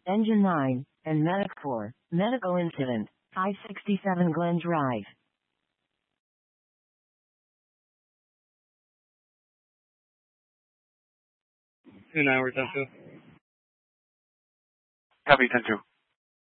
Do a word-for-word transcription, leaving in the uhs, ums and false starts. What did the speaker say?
Engine nine, and Medic four, medical incident, five sixty-seven Glen Drive. two nine, we're ten two. Copy, ten two.